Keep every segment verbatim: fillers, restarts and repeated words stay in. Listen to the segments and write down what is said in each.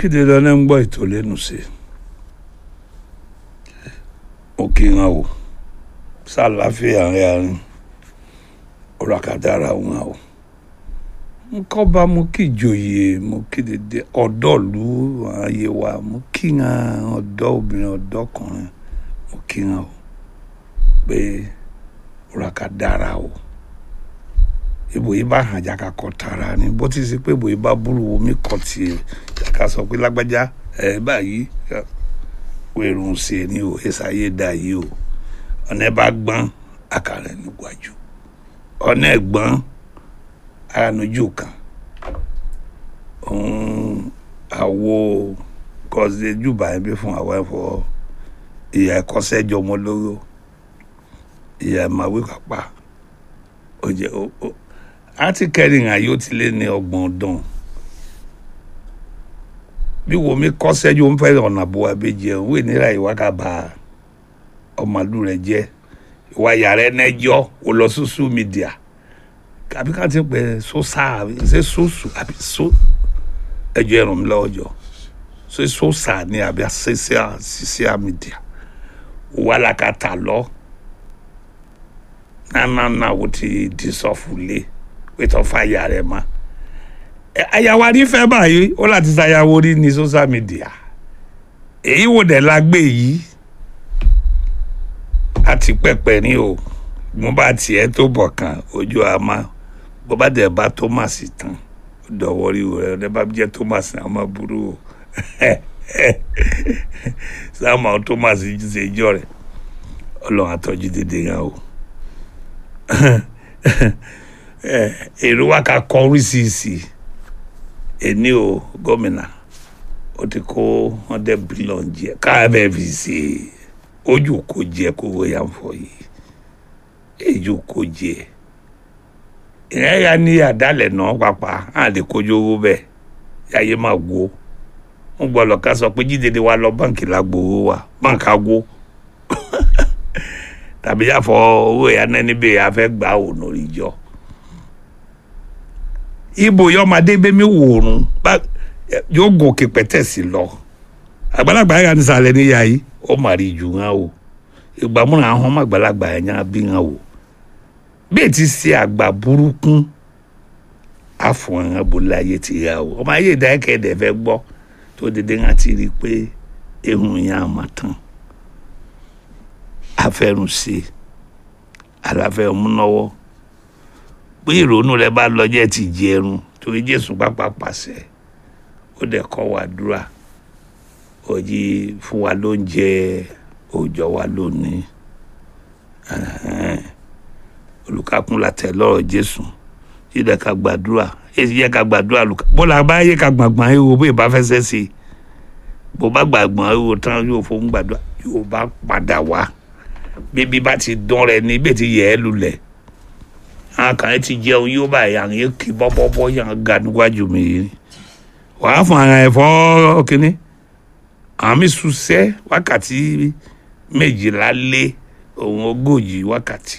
kéde lọ ní ń gbọ́ ètò lẹ́nu sí òkè hàn o sálàáfíà rẹ̀ àárín ọ̀rọ̀ àkàdára wọn o nǹkan bá mú kí ìjòyè mú kí dédé ọ̀dọ́ ìlú ayé wa mú kí hàn ọ̀dọ́ obìnrin ọ̀dọ́ ọkùnrin mú kí hàn o pé ọ̀rọ̀ àkàdára o ibo yìí bá hàn jáka kọ tara ni bó ti ṣe pé ibo yìí bá burú omi kọ tiẹ̀ jáka sọ pé lágbájá ẹ báyìí wẹ̀rùn sí ni o ẹ̀sàyé dà yìí o ọ̀nà ẹ̀ bá gbọ́n àkàrà níwájú ọ̀nà ẹ̀ gbọ́n àrànújù kan òun àwo kọ́sẹ́jú báyìí bí fún àwọn ẹ̀fọ́ ìyá ẹ̀kọ́sẹ́ jọmọ lóró ìyá ìmàwé kápá ó jẹ́ ó àti kẹrin àyè ó ti lé ní ọgbọ̀n ọdún bí wo mi kọ́ sẹ́jú ń fẹ́ ọ̀nà bó wa bí jẹun wí nílà ìwà ká bá ọmọlú rẹ̀ jẹ́ ìwà yàrá ẹnẹ́jọ́ ò lọ social media àbí ká ti pẹ́ sọ́sà ṣe sọ́sù àbí sọ́ ẹjọ́ ẹ̀rùn mi lọ́wọ́ jọ ṣe sọ́sà ní àbí social media wà lákàtà lọ nánà wò ti di sọ́fù lé pẹ̀tọ́ fàyà rẹ̀ mọ́ àyàwó àrífẹ́ báyìí ó láti ṣàyàwó rí ní social media èyí wò dẹ̀ la gbé yìí àti pẹ̀pẹ̀ ní o mo bá tiẹ̀ tó bọ̀ kan ojú àmà bó bá dẹ̀ bá Thomas tán dọ̀wọ́ rí o rẹ̀ ọ̀dẹ́ bá jẹ́ Thomas àmà burú o sáàmà Thomas ṣe jọ rẹ̀ ọlọ́run àtọ́jú dédé yẹn o èrò wa ká kọ oríṣiríṣi ẹni o gómìnà ó ti kó hundred billion jẹ káàbẹ̀ fi ṣe ojú kò jẹ kó wọ́n yà ń fọ yìí èjò kò jẹ ìyẹn ya ní àdálẹ̀ náà pàpà á lè kojú owó bẹ́ẹ̀ yáyé máa wo ń gbọ́ lọ́ka sọ pé jíde wa lọ báǹkì lágbowó wa báǹkì àgbo tàbí yàfọ owó ìyá náà níbẹ̀ afẹ́ gbà ò lórí ìjọ ibo yọmọdé bẹ́mi wòrùn yóò gòkè pẹ̀tẹ́sì lọ àgbàlagbà yẹn ní sàlẹ̀ níyà yìí ó mà rí jù hàn o ìgbà múra àwọn ọmọ àgbàlagbà yẹn yẹn bí hàn o bí ètí ṣe àgbà burúkú àfọ̀n hàn bó láyé ti yà o ọmọ ayé ìdáyẹ̀kẹ́ fẹ́ gbọ́ tó dédé hàn ti rí i pé ehun yẹn àmọ́ tán afẹ́rùn sí àlàfẹ́ múnáwọ́ pé ìrònú rẹ bá lọ jẹ́ ti jẹrun torí Jésù pápá pàṣẹ ó dẹ̀ kọ́ wa dúrà òjì fún wa lóúnjẹ òòjọ́ wa lónìí olùkákún látẹ̀ lọ́rọ̀ Jésù yíyẹ ká gbàdúrà èyí yẹ ká gbàdúrà bọ́lá bá yẹ ká gbàgbọ́n ewo bó ìbá fẹsẹ̀ sí bó bá gbàgbọ́n ewo tán yóò fún gbàdúrà yóò bá padà wá bíbí bá ti dán rẹ ní bẹ́ẹ̀ ti yẹ ẹ́ lulẹ̀ àwọn kan ti jẹun yóò bá yàn yín kí bọ́bọ́bọ́ yàn ga níwájú mi yìí wàá fún ara ẹ̀fọ́ kínní àmì ṣuṣẹ́ wákàtí méjìlá lé òun ogójì wákàtí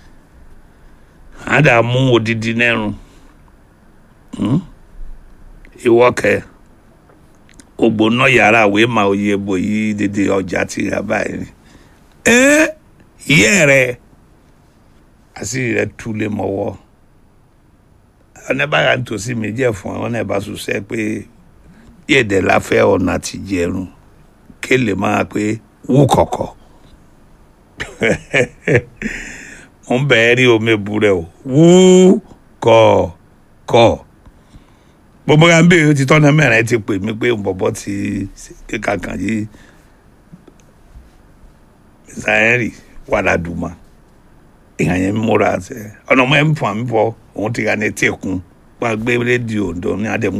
àdá mú odidi nẹ́rùn ìwọ́kẹ́ ògbóná yàrá àwé máa oyè bò yí dédé ọjà tí a báyìí ẹ yẹ rẹ àti rẹ túlé mọ́wọ́ ọ̀nà báyà ń tòsí mi jẹ́ fún ọ̀nà ẹ̀ bá ṣuṣẹ́ pé yẹ̀dẹ̀ láfẹ́ ọ̀nà ti jẹrun kéle máa pé wú kọ̀kọ̀ mo ń bẹ̀ẹ́ rí omi burẹ̀ o wú kọ̀kọ̀ gbogbo ya ń bèèrè ti tọ́nà mẹ́rin ti pè mí pé bọ̀bọ̀ ti kíkà kan yìí sáyẹ́rì wàdàdùmá èèyàn yẹn múra ṣe ọ̀nà ọmọ ẹ̀ ń fún àmì fọ òun ti ra ní tẹ̀kún wá gbé rédíò ní adẹ́mu.